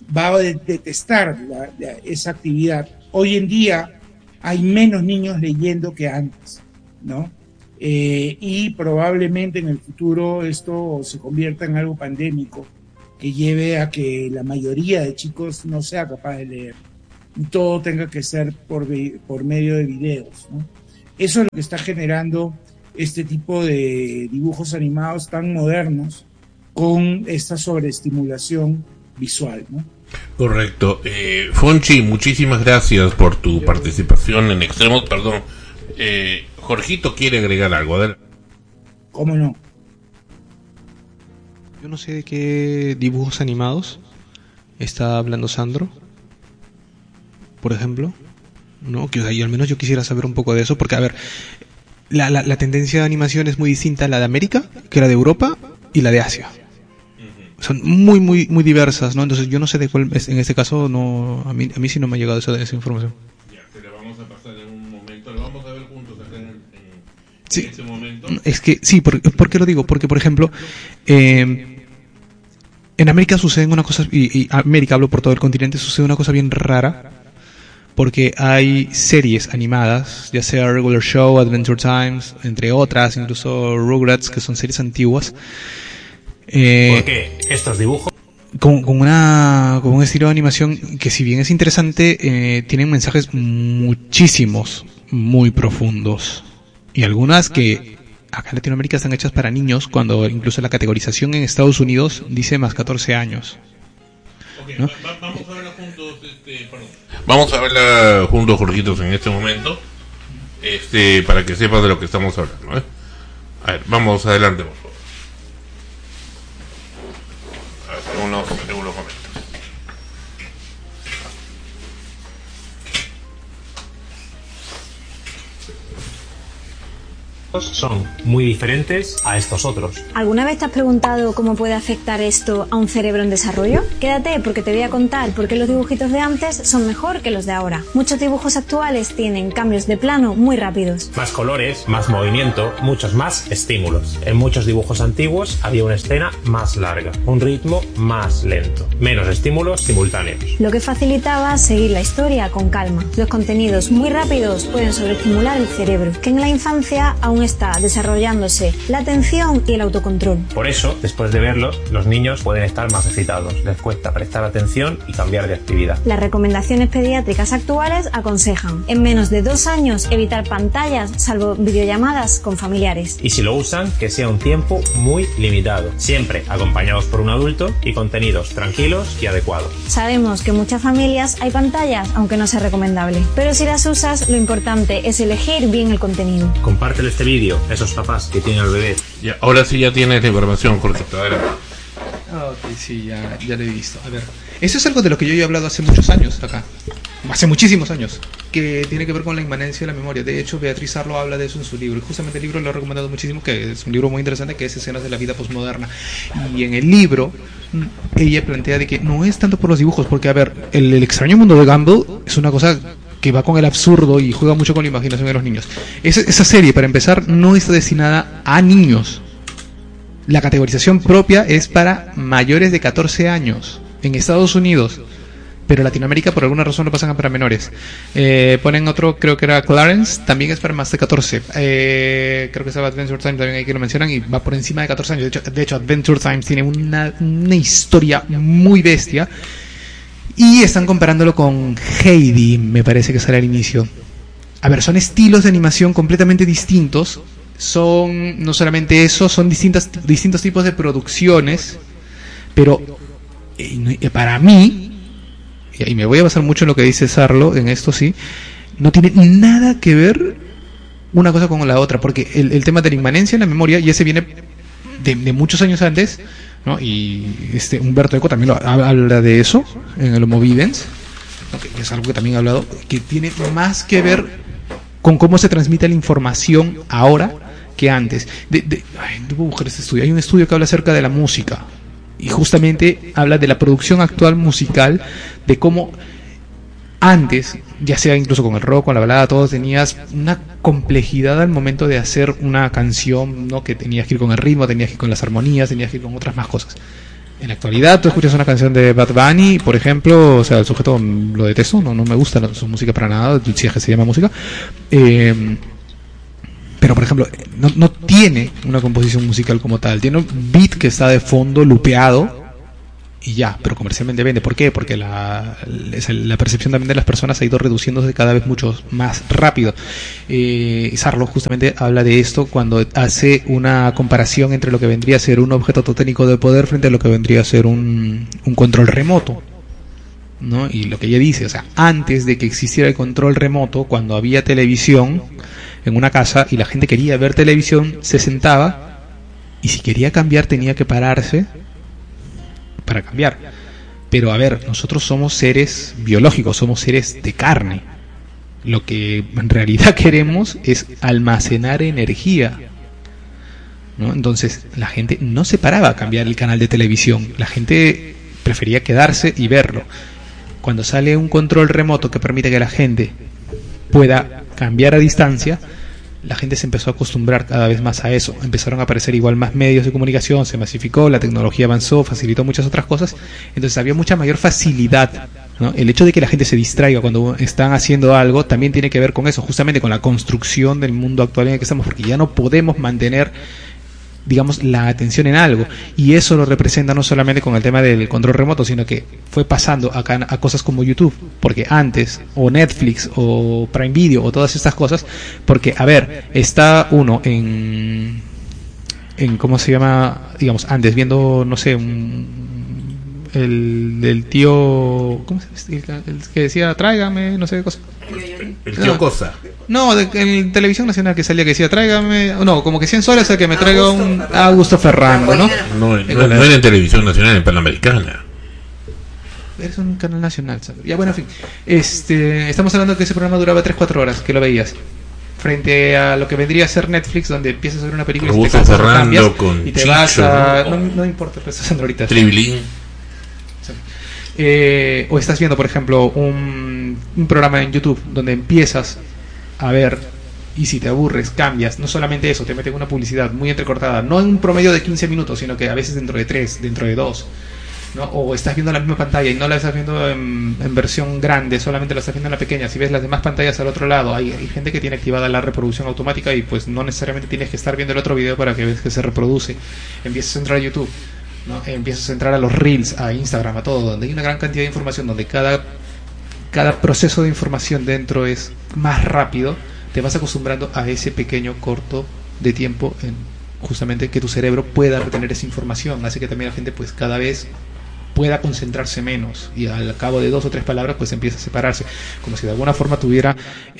va a detestar esa actividad. Hoy en día hay menos niños leyendo que antes, ¿no? Y probablemente en el futuro esto se convierta en algo pandémico que lleve a que la mayoría de chicos no sea capaz de leer. Y todo tenga que ser por medio de videos, ¿no? Eso es lo que está generando este tipo de dibujos animados tan modernos con esta sobreestimulación visual, ¿no? Correcto. Fonchi, muchísimas gracias por tu participación en Extremos. Perdón, Jorgito quiere agregar algo. Adelante. ¿Cómo no? Yo no sé de qué dibujos animados está hablando Sandro, por ejemplo, ¿no? Que, o sea, yo al menos yo quisiera saber un poco de eso, porque, a ver, la tendencia de animación es muy distinta a la de América, que la de Europa y la de Asia. Son muy, muy, muy diversas, ¿no? Entonces yo no sé de cuál, en este caso, no, a mí sí no me ha llegado esa información. Ya, te la vamos a pasar en un momento, lo vamos a ver juntos acá Sí. en ese momento. Es que, sí, ¿por qué lo digo? Porque, por ejemplo, en América sucede una cosa, y América, hablo por todo el continente, sucede una cosa bien rara, porque hay series animadas, ya sea Regular Show, Adventure Times, entre otras, incluso Rugrats, que son series antiguas. Porque estos dibujos Con un estilo de animación que, si bien es interesante, tienen mensajes muchísimos, muy profundos. Y algunas que acá en Latinoamérica están hechas para niños, cuando incluso la categorización en Estados Unidos dice más 14 años. Okay, ¿no? Vamos a verla juntos, Vamos a verla juntos, Jorgitos, en este momento, para que sepas de lo que estamos hablando, ¿eh? A ver, vamos adelante, por favor. A ver, unos momentos. son muy diferentes a estos otros. ¿Alguna vez te has preguntado cómo puede afectar esto a un cerebro en desarrollo? Quédate, porque te voy a contar por qué los dibujitos de antes son mejor que los de ahora. Muchos dibujos actuales tienen cambios de plano muy rápidos. Más colores, más movimiento, muchos más estímulos. En muchos dibujos antiguos había una escena más larga, un ritmo más lento, menos estímulos simultáneos. Lo que facilitaba seguir la historia con calma. Los contenidos muy rápidos pueden sobreestimular el cerebro, que en la infancia aún está desarrollándose la atención y el autocontrol. Por eso, después de verlos, los niños pueden estar más excitados, les cuesta prestar atención y cambiar de actividad. Las recomendaciones pediátricas actuales aconsejan, en menos de 2 años, evitar pantallas, salvo videollamadas con familiares. Y si lo usan, que sea un tiempo muy limitado, siempre acompañados por un adulto y contenidos tranquilos y adecuados. Sabemos que en muchas familias hay pantallas, aunque no sea recomendable, pero si las usas, lo importante es elegir bien el contenido. Compártelo este vídeo a esos papás que tienen al bebé. Ya, ahora sí ya tienes la información, Jorgito. Adelante. Ok, sí, ya lo he visto. A ver, eso es algo de lo que yo he hablado hace muchos años acá. Hace muchísimos años. Que tiene que ver con la inmanencia de la memoria. De hecho, Beatriz Arlo habla de eso en su libro. Y justamente el libro lo he recomendado muchísimo, que es un libro muy interesante, que es Escenas de la vida postmoderna. Y en el libro, ella plantea de que no es tanto por los dibujos, porque, a ver, el extraño mundo de Gumball es una cosa que va con el absurdo y juega mucho con la imaginación de los niños. Esa serie, para empezar, no está destinada a niños. La categorización propia es para mayores de 14 años en Estados Unidos, pero en Latinoamérica por alguna razón lo pasan a para menores. Ponen otro, creo que era Clarence, también es para más de 14. Creo que estaba Adventure Time, también hay que lo mencionan, y va por encima de 14 años. De hecho Adventure Time tiene una historia muy bestia. Y están comparándolo con Heidi, me parece que sale al inicio. A ver, son estilos de animación completamente distintos. Son, no solamente eso, son distintos tipos de producciones. Pero para mí, y me voy a basar mucho en lo que dice Sarlo, en esto sí, no tiene nada que ver una cosa con la otra. Porque el tema de la inmanencia en la memoria, y ese viene de muchos años antes, ¿no? Y Humberto Eco también habla de eso en el Homo Videns, ¿no? Que es algo que también ha hablado, que tiene más que ver con cómo se transmite la información ahora que antes. Debo buscar este estudio. Hay un estudio que habla acerca de la música y justamente habla de la producción actual musical, de cómo antes, ya sea incluso con el rock, con la balada, todo, tenías una complejidad al momento de hacer una canción, ¿no? Que tenías que ir con el ritmo, tenías que ir con las armonías, tenías que ir con otras más cosas. En la actualidad tú escuchas una canción de Bad Bunny, por ejemplo, o sea, el sujeto lo detesto, no me gusta su música para nada, si es que se llama música, pero por ejemplo, no tiene una composición musical como tal, tiene un beat que está de fondo lupeado y ya, pero comercialmente vende. ¿Por qué? Porque la percepción también de las personas ha ido reduciéndose cada vez mucho más rápido. Sarlo justamente habla de esto cuando hace una comparación entre lo que vendría a ser un objeto toténico de poder frente a lo que vendría a ser un control remoto, ¿no? Y lo que ella dice, o sea, antes de que existiera el control remoto, cuando había televisión en una casa y la gente quería ver televisión, se sentaba y si quería cambiar tenía que pararse para cambiar. Pero a ver, nosotros somos seres biológicos, somos seres de carne. Lo que en realidad queremos es almacenar energía, ¿no? Entonces la gente no se paraba a cambiar el canal de televisión, la gente prefería quedarse y verlo. Cuando sale un control remoto que permite que la gente pueda cambiar a distancia, la gente se empezó a acostumbrar cada vez más a eso. Empezaron a aparecer igual más medios de comunicación, se masificó, la tecnología avanzó, facilitó muchas otras cosas, entonces había mucha mayor facilidad, ¿no? El hecho de que la gente se distraiga cuando están haciendo algo también tiene que ver con eso, justamente con la construcción del mundo actual en el que estamos, porque ya no podemos mantener, digamos, la atención en algo, y eso lo representa no solamente con el tema del control remoto, sino que fue pasando acá a cosas como YouTube, porque antes, o Netflix, o Prime Video, o todas estas cosas, porque, a ver, está uno en ¿cómo se llama? Digamos, antes, viendo, no sé, el tío, ¿cómo se llama? El que decía, tráigame, no sé qué cosa. El tío Cosa. No, en Televisión Nacional que salía que decía, tráigame, no, como que 100 soles a que me traiga un Augusto Ferrando, ¿no? No era en Televisión Nacional, en Panamericana. Es un canal nacional, ¿sabes? Ya, bueno, en fin. Estamos hablando de que ese programa duraba 3-4 horas, que lo veías. Frente a lo que vendría a ser Netflix, donde empiezas a ver una película y te cansas, cambias, y te vas a... No importa, pero estás haciendo ahorita. Tribilín. O estás viendo, por ejemplo, un programa en YouTube donde empiezas a ver y si te aburres, cambias. No solamente eso, te meten una publicidad muy entrecortada, no en un promedio de 15 minutos, sino que a veces dentro de 3, dentro de 2, ¿no? O estás viendo la misma pantalla y no la estás viendo en versión grande, solamente la estás viendo en la pequeña. Si ves las demás pantallas al otro lado, hay gente que tiene activada la reproducción automática y pues no necesariamente tienes que estar viendo el otro video para que veas que se reproduce. Empiezas a entrar a YouTube, ¿no? Empiezas a entrar a los Reels, a Instagram, a todo, donde hay una gran cantidad de información, donde cada proceso de información dentro es más rápido. Te vas acostumbrando a ese pequeño corto de tiempo en justamente que tu cerebro pueda retener esa información, hace que también la gente pues cada vez pueda concentrarse menos y al cabo de 2 o 3 palabras pues empieza a separarse, como si de alguna forma tuviera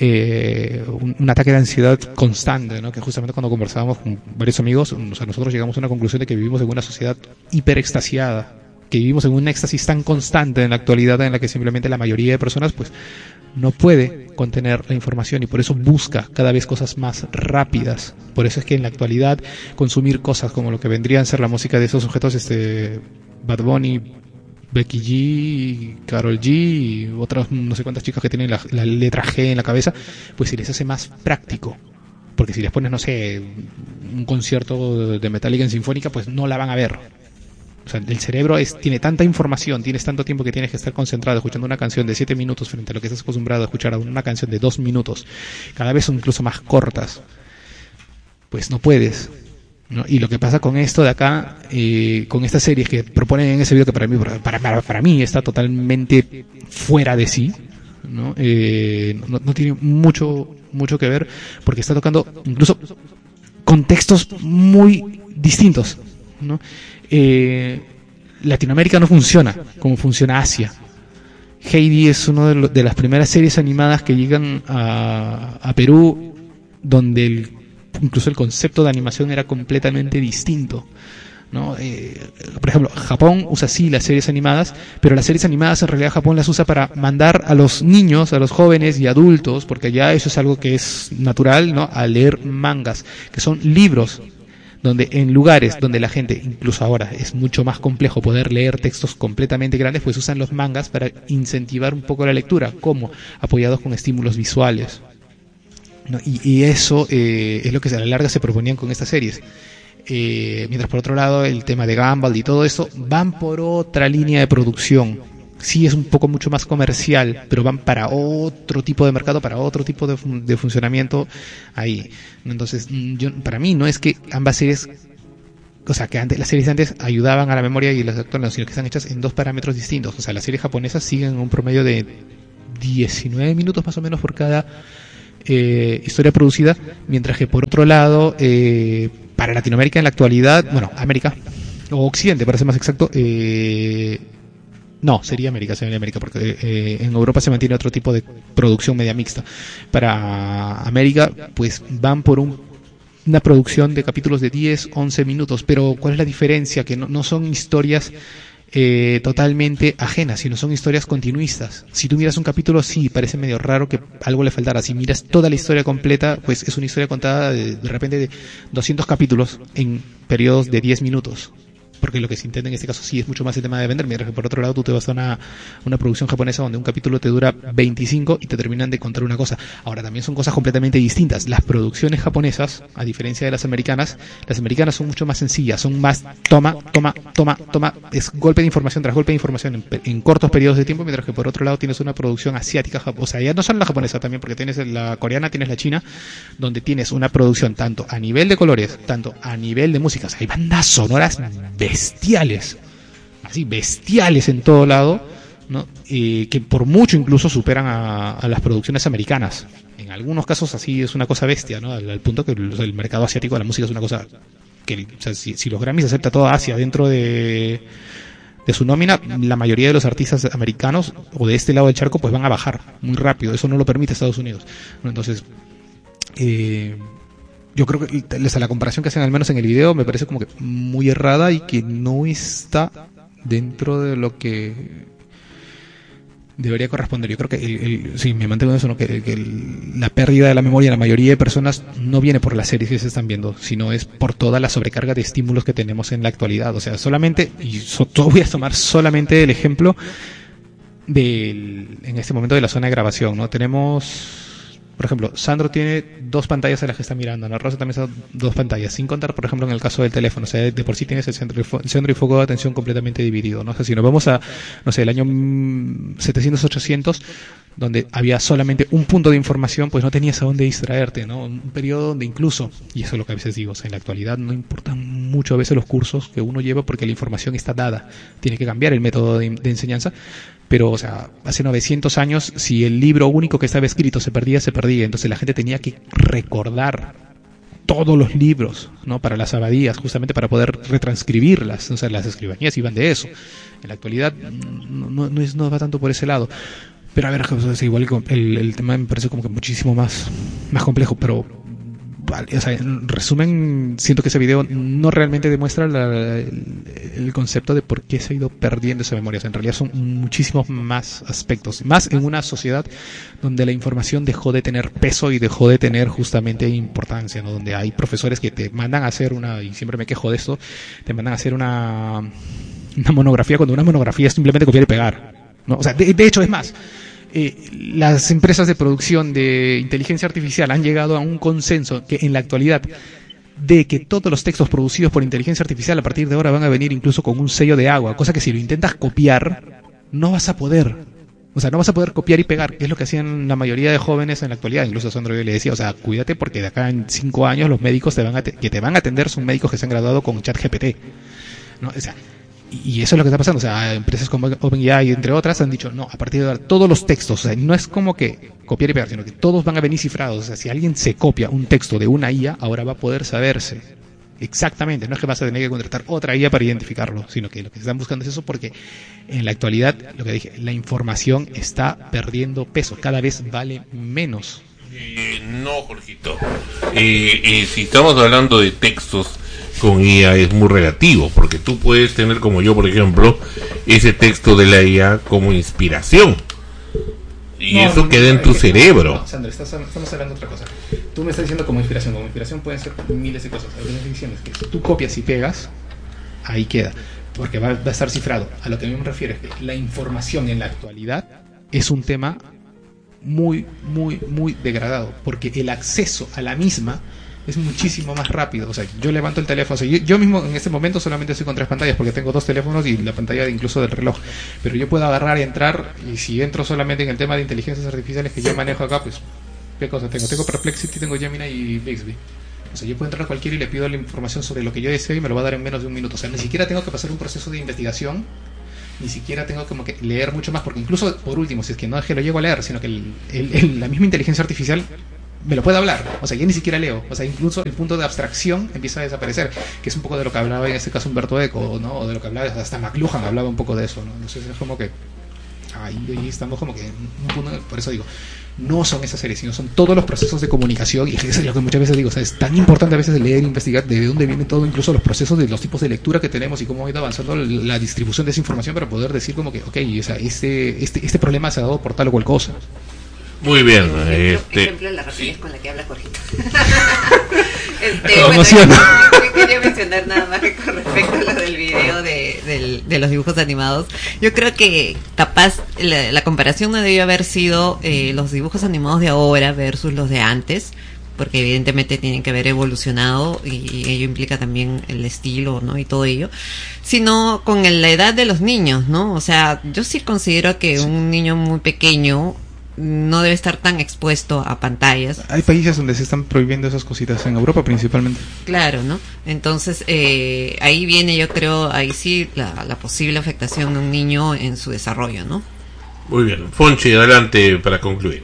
un ataque de ansiedad constante, ¿no? Que justamente cuando conversábamos con varios amigos, o sea, nosotros llegamos a una conclusión de que vivimos en una sociedad hiperextasiada, que vivimos en un éxtasis tan constante en la actualidad en la que simplemente la mayoría de personas pues no puede contener la información y por eso busca cada vez cosas más rápidas. Por eso es que en la actualidad consumir cosas como lo que vendrían a ser la música de esos sujetos, Bad Bunny, Becky G, Karol G y otras no sé cuántas chicas que tienen la letra G en la cabeza, pues se les hace más práctico. Porque si les pones, no sé, un concierto de Metallica en sinfónica, pues no la van a ver. O sea, el cerebro tiene tanta información, tienes tanto tiempo que tienes que estar concentrado escuchando una canción de 7 minutos frente a lo que estás acostumbrado a escuchar a una canción de 2 minutos. Cada vez son incluso más cortas. Pues no puedes, ¿no? Y lo que pasa con esto de acá, con estas series que proponen en ese video, que para mí está totalmente fuera de sí, ¿no? No tiene mucho que ver, porque está tocando incluso contextos muy distintos, ¿no? Latinoamérica no funciona como funciona Asia. Heidi es una de las primeras series animadas que llegan a Perú, donde incluso el concepto de animación era completamente distinto, ¿no? Por ejemplo, Japón usa sí las series animadas, pero las series animadas en realidad Japón las usa para mandar a los niños, a los jóvenes y adultos, porque ya eso es algo que es natural, ¿no? A leer mangas, que son libros donde en lugares donde la gente, incluso ahora es mucho más complejo poder leer textos completamente grandes, pues usan los mangas para incentivar un poco la lectura, como apoyados con estímulos visuales, ¿no? Y eso es lo que a la larga se proponían con estas series. mientras por otro lado el tema de Gumball y todo eso van por otra línea de producción. Sí, es un poco mucho más comercial, pero van para otro tipo de mercado, para otro tipo de funcionamiento ahí. Entonces, para mí no es que ambas series, o sea, que antes, las series de antes ayudaban a la memoria y las actuales, sino que están hechas en dos parámetros distintos. O sea, las series japonesas siguen un promedio de 19 minutos más o menos por cada historia producida, mientras que por otro lado, para Latinoamérica en la actualidad, bueno, América, o Occidente para ser más exacto, no, sería América, porque en Europa se mantiene otro tipo de producción media mixta. Para América, pues van por una producción de capítulos de 10, 11 minutos, pero ¿cuál es la diferencia? Que no son historias totalmente ajenas, sino son historias continuistas. Si tú miras un capítulo, sí, parece medio raro que algo le faltara. Si miras toda la historia completa, pues es una historia contada de repente de 200 capítulos en periodos de 10 minutos. Porque lo que se intenta en este caso sí es mucho más el tema de vender, mientras que por otro lado tú te vas a una producción japonesa donde un capítulo te dura 25 y te terminan de contar una cosa. Ahora también son cosas completamente distintas. Las producciones japonesas, a diferencia de las americanas son mucho más sencillas, son más toma, es golpe de información tras golpe de información en cortos periodos de tiempo, mientras que por otro lado tienes una producción asiática, o sea, ya no solo la japonesa también, porque tienes la coreana, tienes la china, donde tienes una producción tanto a nivel de colores, tanto a nivel de músicas. Hay bandas sonoras bestiales, así bestiales en todo lado, ¿no? Que por mucho incluso superan a las producciones americanas. En algunos casos así es una cosa bestia, ¿no? Al punto que el mercado asiático de la música es una cosa que, o sea, si los Grammys acepta toda Asia dentro de su nómina, la mayoría de los artistas americanos o de este lado del charco pues van a bajar muy rápido. Eso no lo permite Estados Unidos, ¿no? Entonces yo creo que la comparación que hacen al menos en el video me parece como que muy errada y que no está dentro de lo que debería corresponder. Yo creo que sí, me mantengo en eso, ¿no? que la pérdida de la memoria de la mayoría de personas no viene por las series que se están viendo, sino es por toda la sobrecarga de estímulos que tenemos en la actualidad. O sea, solamente, voy a tomar solamente el ejemplo en este momento de la zona de grabación, ¿no? Tenemos, por ejemplo, Sandro tiene 2 pantallas a las que está mirando, Ana Rosa también está 2 pantallas, sin contar, por ejemplo, en el caso del teléfono. O sea, de por sí tienes el centro y foco de atención completamente dividido, ¿no? O sea, si nos vamos a, no sé, el año 700, 800, donde había solamente un punto de información, pues no tenías a dónde distraerte, ¿no? Un periodo donde incluso, y eso es lo que a veces digo, o sea, en la actualidad no importan mucho a veces los cursos que uno lleva porque la información está dada, tiene que cambiar el método de enseñanza. Pero, o sea, hace 900 años, si el libro único que estaba escrito se perdía. Entonces la gente tenía que recordar todos los libros, ¿no? Para las abadías, justamente para poder retranscribirlas. O sea, las escribanías iban de eso. En la actualidad no va tanto por ese lado. Pero a ver, igual el tema me parece como que muchísimo más complejo, pero vale, o sea, en resumen, siento que ese video no realmente demuestra el concepto de por qué se ha ido perdiendo esa memoria. O sea, en realidad son muchísimos más aspectos, más en una sociedad donde la información dejó de tener peso y dejó de tener justamente importancia, ¿no? Donde hay profesores que te mandan a hacer y siempre me quejo de esto, te mandan a hacer una monografía, cuando una monografía es simplemente copiar y pegar, ¿no? O sea, de hecho es más, las empresas de producción de inteligencia artificial han llegado a un consenso que en la actualidad de que todos los textos producidos por inteligencia artificial a partir de ahora van a venir incluso con un sello de agua, cosa que si lo intentas copiar no vas a poder. O sea, no vas a poder copiar y pegar, que es lo que hacían la mayoría de jóvenes en la actualidad. Incluso a Sandro yo le decía, o sea, cuídate porque de acá en 5 años los médicos que te van a atender son médicos que se han graduado con ChatGPT, ¿no? O sea, y eso es lo que está pasando. O sea, empresas como OpenAI, entre otras, han dicho, no, a partir de ahora, todos los textos, o sea, no es como que copiar y pegar, sino que todos van a venir cifrados. O sea, si alguien se copia un texto de una IA, ahora va a poder saberse exactamente. No es que vas a tener que contratar otra IA para identificarlo, sino que lo que están buscando es eso, porque en la actualidad, lo que dije, la información está perdiendo peso, cada vez vale menos. No, Jorgito. Si estamos hablando de textos con IA es muy relativo, porque tú puedes tener, como yo por ejemplo, ese texto de la IA como inspiración y eso queda en tu cerebro. No, Sandra, estamos hablando de otra cosa. Tú me estás diciendo como inspiración pueden ser miles de cosas. Lo que estoy diciendo es que si tú copias y pegas, ahí queda, porque va a estar cifrado. A lo que a mí me refiero es que la información en la actualidad es un tema muy degradado, porque el acceso a la misma es muchísimo más rápido. O sea, yo levanto el teléfono, o sea, yo mismo en este momento solamente estoy con 3 pantallas porque tengo 2 teléfonos y la pantalla incluso del reloj, pero yo puedo agarrar y entrar, y si entro solamente en el tema de inteligencias artificiales que yo manejo acá, pues ¿qué cosa tengo? Tengo Perplexity, tengo Gemini y Bixby. O sea, yo puedo entrar a cualquiera y le pido la información sobre lo que yo deseo y me lo va a dar en menos de un minuto. O sea, ni siquiera tengo que pasar un proceso de investigación, ni siquiera tengo como que leer mucho más, porque incluso, por último, si es que no es que lo llego a leer, sino que la misma inteligencia artificial me lo puede hablar. O sea, yo ni siquiera leo. O sea, incluso el punto de abstracción empieza a desaparecer, que es un poco de lo que hablaba en este caso Humberto Eco, ¿no? O de lo que hablaba, hasta McLuhan hablaba un poco de eso, ¿no? Entonces es como que ahí estamos como que en un punto, por eso digo, no son esas series, sino son todos los procesos de comunicación, y eso es lo que muchas veces digo, o sea, es tan importante a veces leer e investigar de dónde viene todo, incluso los procesos de los tipos de lectura que tenemos y cómo ha ido avanzando la distribución de esa información para poder decir como que, o sea, este problema se ha dado por tal o cual cosa. Muy bien. Ejemplo, la rapidez con la que habla Jorgito. Yo quería mencionar nada más que con respecto a lo del video de los dibujos animados. Yo creo que capaz la comparación no debió haber sido los dibujos animados de ahora versus los de antes, porque evidentemente tienen que haber evolucionado y ello implica también el estilo, ¿no? Y todo ello, sino con la edad de los niños, ¿no? O sea, yo sí considero que un niño muy pequeño no debe estar tan expuesto a pantallas. Hay países donde se están prohibiendo esas cositas, en Europa principalmente. Claro, ¿no? Entonces, ahí viene, yo creo, ahí sí la posible afectación de un niño en su desarrollo, ¿no? Muy bien. Fonchi, adelante para concluir.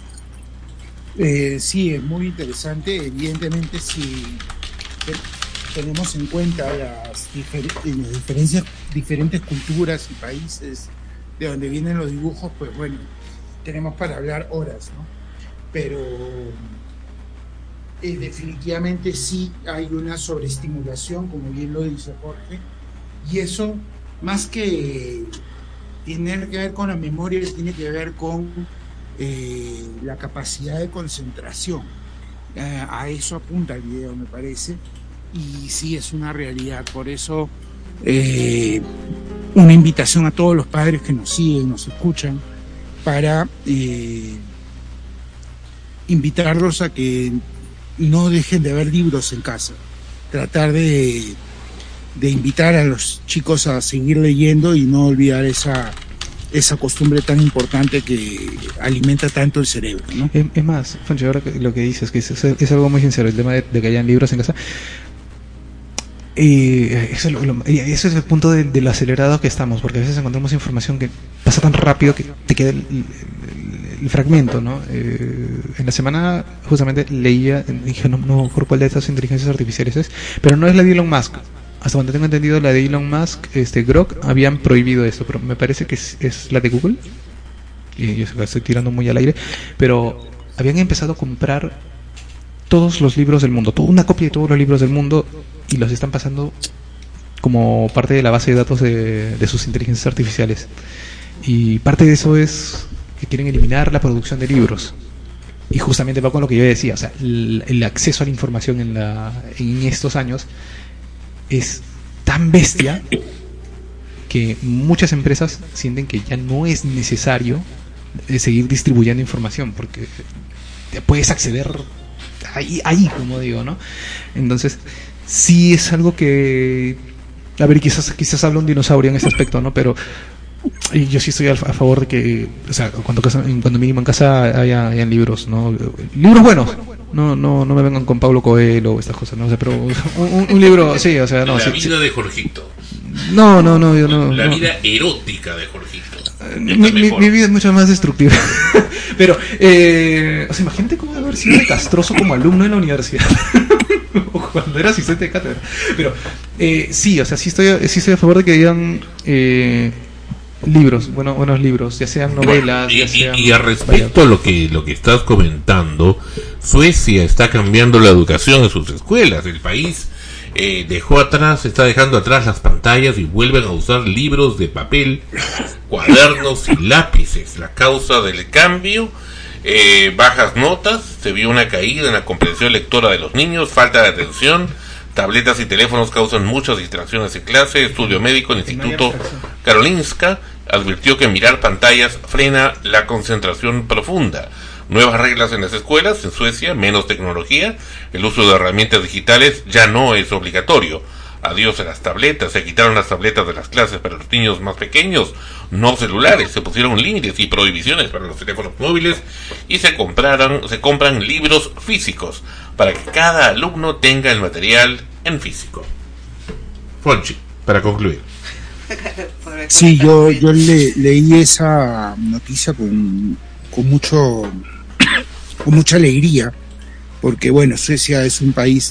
Sí, es muy interesante. Evidentemente, si tenemos en cuenta las diferentes culturas y países de donde vienen los dibujos, pues bueno, tenemos para hablar horas, ¿no? Pero definitivamente sí hay una sobreestimulación, como bien lo dice Jorge, y eso, más que tener que ver con la memoria, tiene que ver con la capacidad de concentración. A eso apunta el video, me parece, y sí es una realidad. Por eso una invitación a todos los padres que nos siguen, nos escuchan, para invitarlos a que no dejen de ver libros en casa, tratar de invitar a los chicos a seguir leyendo y no olvidar esa costumbre tan importante que alimenta tanto el cerebro, ¿no? Es más, Fonchi, ahora lo que dices, que es algo muy sincero, el tema de que hayan libros en casa. Eso es el punto de lo acelerado que estamos, porque a veces encontramos información que pasa tan rápido que te queda el fragmento, ¿no? En la semana justamente leía, dije, no recuerdo cuál de estas inteligencias artificiales es, pero no es la de Elon Musk. Hasta donde tengo entendido, la de Elon Musk, Grok, habían prohibido esto, pero me parece que es la de Google, y yo la estoy tirando muy al aire, pero habían empezado a comprar todos los libros del mundo, una copia de todos los libros del mundo, y los están pasando como parte de la base de datos de sus inteligencias artificiales. Y parte de eso es que quieren eliminar la producción de libros. Y justamente va con lo que yo decía, o sea, el acceso a la información en estos años es tan bestia que muchas empresas sienten que ya no es necesario seguir distribuyendo información, porque puedes acceder ahí, como digo, ¿no? Entonces sí es algo que, a ver, quizás habla un dinosaurio en este aspecto, ¿no? Pero yo sí estoy a favor de que, o sea, cuando mínimo en casa hayan libros, ¿no? Libros buenos. No me vengan con Pablo Coelho o estas cosas, no sé, pero un libro, sí, o sea, no. La vida de Jorgito. No, yo no. La vida erótica de Jorgito. Mi vida es mucho más destructiva. Pero, o sea, imagínate cómo debe haber sido de castroso como alumno en la universidad. O cuando era asistente de cátedra. Pero, sí, o sea, sí estoy a favor de que digan libros, buenos libros, ya sean novelas, y al respecto a lo que estás comentando, Suecia está cambiando la educación en sus escuelas. El país está dejando atrás las pantallas y vuelven a usar libros de papel, cuadernos y lápices. La causa del cambio, bajas notas, se vio una caída en la comprensión lectora de los niños, falta de atención, tabletas y teléfonos causan muchas distracciones en clase. Estudio médico del Instituto Karolinska advirtió que mirar pantallas frena la concentración profunda. Nuevas reglas en las escuelas, en Suecia, menos tecnología, el uso de herramientas digitales ya no es obligatorio. Adiós a las tabletas, se quitaron las tabletas de las clases para los niños más pequeños, no celulares, se pusieron límites y prohibiciones para los teléfonos móviles y se compran libros físicos para que cada alumno tenga el material en físico. Fonchi, para concluir. Sí, yo leí esa noticia con mucha alegría, porque bueno, Suecia es un país